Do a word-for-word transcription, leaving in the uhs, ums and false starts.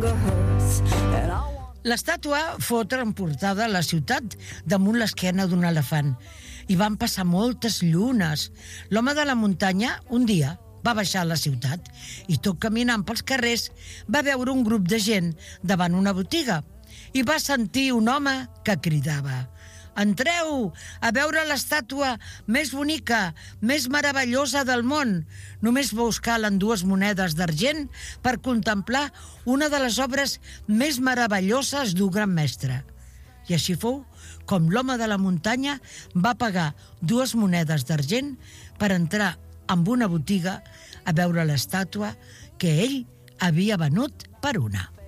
L'estàtua fou transportada a la ciutat damunt l'esquena d'un elefant i van passar moltes llunes. L'home de la muntanya, un dia, va baixar a la ciutat i tot caminant pels carrers va veure un grup de gent davant una botiga i va sentir un home que cridava: «Entreu a veure l'estàtua més bonica, més meravellosa del món. Només vos calen dues monedes d'argent per contemplar una de les obres més meravelloses d'un gran mestre». I així fou com l'home de la muntanya va pagar dues monedes d'argent per entrar en una botiga a veure l'estàtua que ell havia venut per una.